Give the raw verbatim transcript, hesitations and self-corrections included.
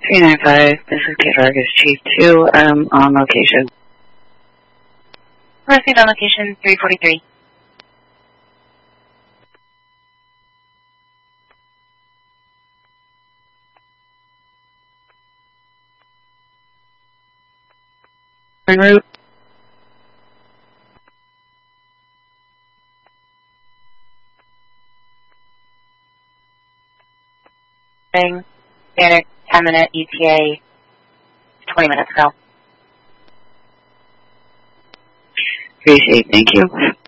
three nine five, this is Kate Vargas, Chief two, um, on location. Proceed on location three forty-three. En route. Standard ten minute E T A, twenty minutes ago. Appreciate it, thank you.